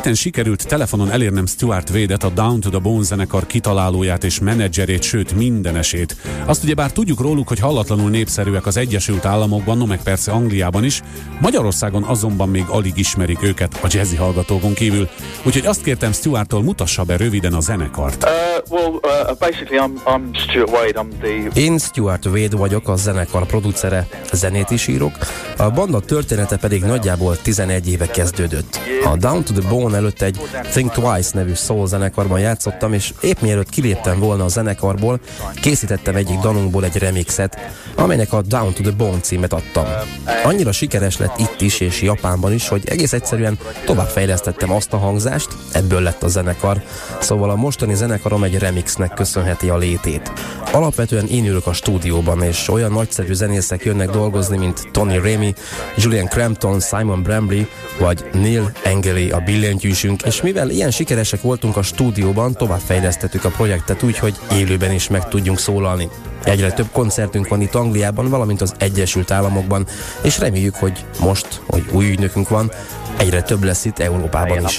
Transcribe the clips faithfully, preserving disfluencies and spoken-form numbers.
héten sikerült telefonon elérnem Stuart Wade-et, a Down to the Bone zenekar kitalálóját és menedzserét, sőt mindenesét. Azt ugyebár tudjuk róluk, hogy hallatlanul népszerűek az Egyesült Államokban, no meg persze Angliában is, Magyarországon azonban még alig ismerik őket a jazzy hallgatókon kívül. Úgyhogy azt kértem Stuarttól, mutassa be röviden a zenekart. Uh, well, uh, basically I'm, I'm Stuart Wade, I'm the... Én Stuart Wade vagyok, a zenekar producere, zenét is írok, a banda története pedig nagyjából tizenegy éve kezdődött. A Down to the Bone előtt egy Think Twice nevű soul zenekarban játszottam, és épp mielőtt kiléptem volna a zenekarból, készítettem egyik dalunkból egy remixet, amelynek a Down to the Bone címet adtam. Annyira sikeres lett itt is és Japánban is, hogy egész egyszerűen továbbfejlesztettem azt a hangzást, ebből lett a zenekar, szóval a mostani zenekarom egy remixnek köszönheti a létét. Alapvetően én ülök a stúdióban, és olyan nagyszerű zenészek jönnek dolgozni, mint Tony Ramey, Julian Crampton, Simon Bramley vagy Neil Engeli a billentyűsünk, és mivel ilyen sikeresek voltunk a stúdióban, továbbfejlesztettük a projektet úgy, hogy élőben is meg tudjunk szólalni. Egyre több koncertünk van itt Angliában, valamint az Egyesült Államokban, és reméljük, hogy most, hogy új ügynökünk van, egyre több lesz itt Európában is.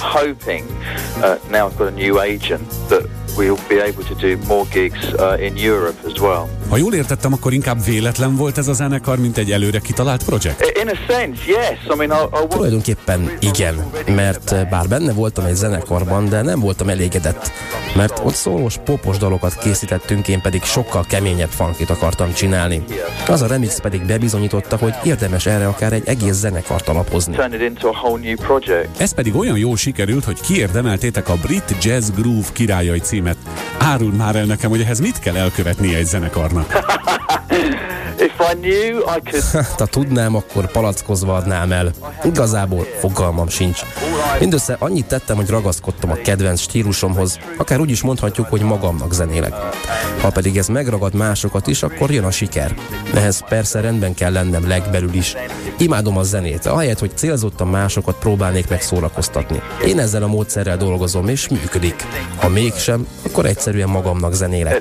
We'll be able to do more gigs uh, in Europe as well. Ha jól értettem, akkor inkább véletlen volt ez a zenekar, mint egy előre kitalált projekt? In a sense, yes. I mean, I, I... Tulajdonképpen igen, mert bár benne voltam egy zenekarban, de nem voltam elégedett, mert ott szólós, popos dalokat készítettünk, én pedig sokkal keményebb funkit akartam csinálni. Az a remix pedig bebizonyította, hogy érdemes erre akár egy egész zenekart alapozni. Ez pedig olyan jól sikerült, hogy kiérdemeltétek a Brit Jazz Groove királyai címet. Áruld már el nekem, hogy ehhez mit kell elkövetnie egy zenekarnak. If I knew, I could... Ha tudnám, akkor palackozva adnám el. Igazából fogalmam sincs. Mindössze annyit tettem, hogy ragaszkodtam a kedvenc stílusomhoz, akár úgy is mondhatjuk, hogy magamnak zenélek. Ha pedig ez megragad másokat is, akkor jön a siker. Ehhez persze rendben kell lennem legbelül is. Imádom a zenét, ahelyett, hogy célzottan másokat próbálnék meg szórakoztatni. Én ezzel a módszerrel dolgozom, és működik. Ha mégsem, akkor egyszerűen magamnak zenélek.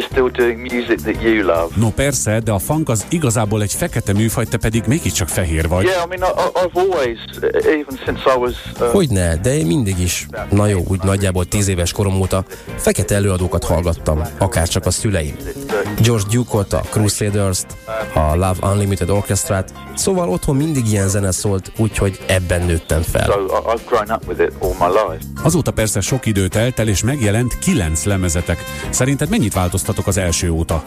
No persze, de a funk az igazából egy fekete műfaj, te pedig mégiscsak fehér vagy. Hogyne, de én mindig is, na jó, úgy nagyjából tíz éves korom óta fekete előadókat hallgattam, akárcsak a szüleim. George Duke-ot, a Crusaders-t, a Love Unlimited Orchestrát, szóval otthon mindig ilyen zene szólt, úgyhogy ebben nőttem fel. Azóta persze sok idő telt el, és megjelent kilenc lemezetek. Szerinted mennyit változtatok az első óta?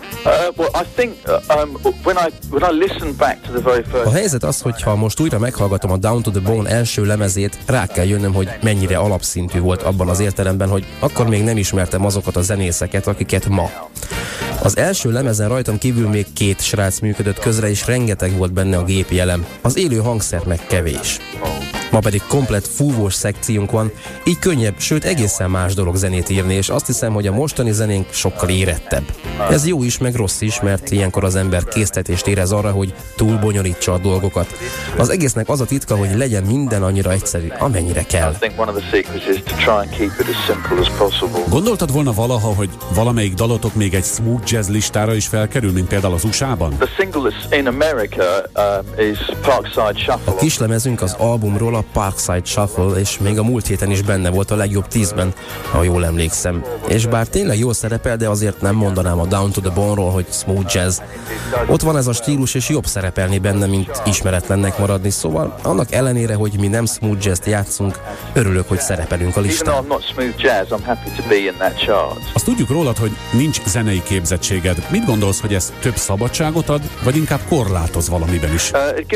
A helyzet az, hogy ha most újra meghallgatom a Down to the Bone első lemezét, rá kell jönnöm, hogy mennyire alapszintű volt abban az értelemben, hogy akkor még nem ismertem azokat a zenészeket, akiket ma. Az első lemezen rajtam kívül még két srác működött közre, és rengeteg volt benne a gépi elem. Az élő hangszer meg kevés. Ma pedig komplett fúvós szekciónk van, így könnyebb, sőt egészen más dolog zenét írni, és azt hiszem, hogy a mostani zenénk sokkal érettebb. Ez jó is, meg rossz is, mert ilyenkor az ember késztetést érez arra, hogy túl bonyolítsa a dolgokat. Az egésznek az a titka, hogy legyen minden annyira egyszerű, amennyire kell. Gondoltad volna valaha, hogy valamelyik dalotok még egy smooth jazz listára is felkerül, mint például az u es á-ban? A kislemezünk az albumról a Parkside Shuffle, és még a múlt héten is benne volt a legjobb tízben, ha jól emlékszem. És bár tényleg jól szerepel, de azért nem mondanám a Down to the Bone-ról, hogy smooth jazz. Ott van ez a stílus, és jobb szerepelni benne, mint ismeretlennek maradni, szóval annak ellenére, hogy mi nem smooth jazz-t játszunk, örülök, hogy szerepelünk a listán. Azt tudjuk rólad, hogy nincs zenei képzettséged. Mit gondolsz, hogy ez több szabadságot ad, vagy inkább korlátoz valamiben is?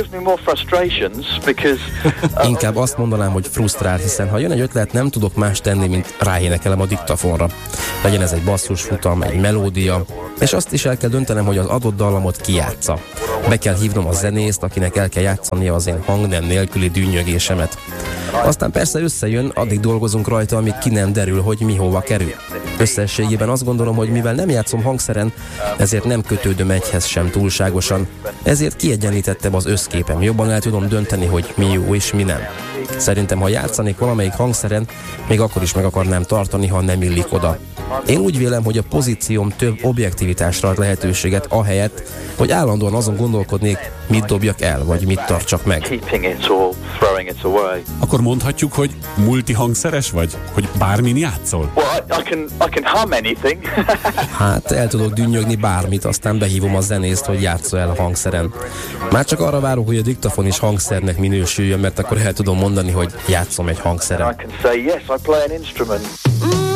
Inkább azt mondanám, hogy frusztrál, hiszen ha jön egy ötlet, nem tudok más tenni, mint ráénekelem a diktafonra. Legyen ez egy basszusfutam, egy melódia, és azt is el kell döntenem, hogy az adott dallamot kijátsza. Be kell hívnom a zenészt, akinek el kell játszania az én hangnem nélküli dünnyögésemet. Aztán persze összejön, addig dolgozunk rajta, amíg ki nem derül, hogy mi hova kerül. Összességében azt gondolom, hogy mivel nem játszom hangszeren, ezért nem kötődöm egyhez sem túlságosan. Ezért kiegyenlítettebb az összképem, jobban el tudom dönteni, hogy mi jó és mi nem. Szerintem, ha játszanék valamelyik hangszeren, még akkor is meg akarnám tartani, ha nem illik oda. Én úgy vélem, hogy a pozícióm több objektivitásra ad lehetőséget ahelyett, hogy állandóan azon gondolkodnék, mit dobjak el, vagy mit tartsak meg. Akkor mondhatjuk, hogy multihangszeres vagy? Hogy bármin játszol? Hát el tudok dünnyögni bármit, aztán behívom a zenészt, hogy játsszol el a hangszeren. Már csak arra várok, hogy a diktafon is hangszernek minősüljön, mert akkor el tudom mondani, hogy játszom egy hangszeren.